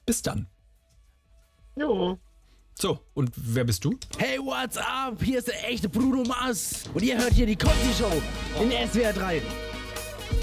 Bis dann. Jo. So, und wer bist du? Hey, what's up? Hier ist der echte Bruno Mars. Und ihr hört hier die Conti Show in SWR 3.